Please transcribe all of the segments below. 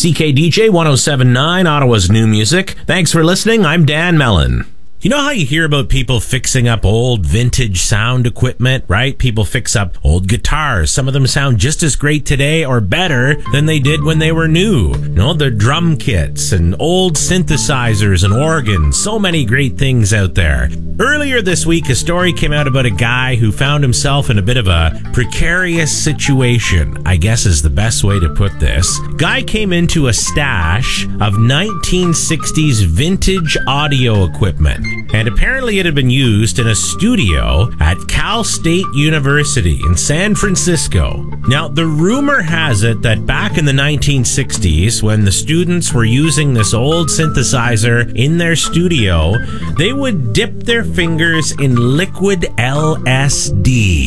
CKDJ 107.9, Ottawa's new music. Thanks for listening. I'm Dan Mellon. You know how you hear about people fixing up old vintage sound equipment, right? People fix up old guitars. Some of them sound just as great today or better than they did when they were new. You know, the drum kits and old synthesizers and organs. So many great things out there. Earlier this week, a story came out about a guy who found himself in a bit of a precarious situation, I guess is the best way to put this. Guy came into a stash of 1960s vintage audio equipment. And apparently it had been used in a studio at Cal State University in San Francisco. Now, the rumor has it that back in the 1960s, when the students were using this old synthesizer in their studio, they would dip their fingers in liquid LSD.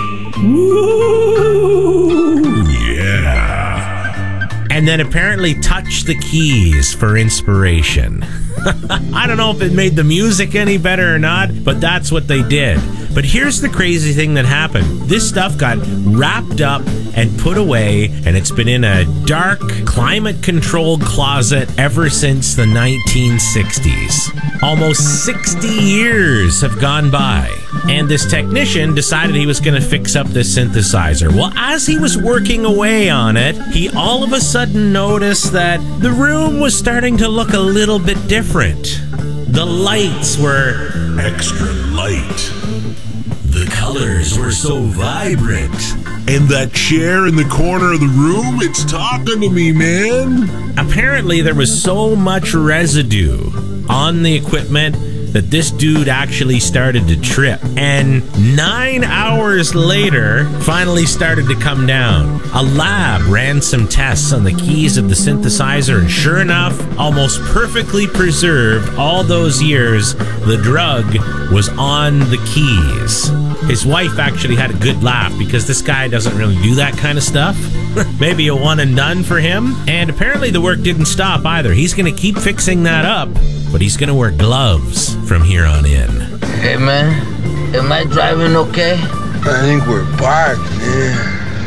Woo! Yeah. And then apparently touch the keys for inspiration. I don't know if it made the music any better or not, but that's what they did. But here's the crazy thing that happened. This stuff got wrapped up and put away, and it's been in a dark, climate-controlled closet ever since the 1960s. Almost 60 years have gone by, and this technician decided he was going to fix up this synthesizer. Well, as he was working away on it, he all of a sudden noticed that the room was starting to look a little bit different. The lights were extra light. The colors were so vibrant. And that chair in the corner of the room, it's talking to me, man. Apparently, there was so much residue on the equipment that this dude actually started to trip. And 9 hours later, finally started to come down. A lab ran some tests on the keys of the synthesizer, and sure enough, almost perfectly preserved all those years, the drug was on the keys. His wife actually had a good laugh because this guy doesn't really do that kind of stuff. Maybe a one and done for him. And apparently the work didn't stop either. He's going to keep fixing that up, but he's going to wear gloves from here on in. Hey man, am I driving okay? I think we're parked, man.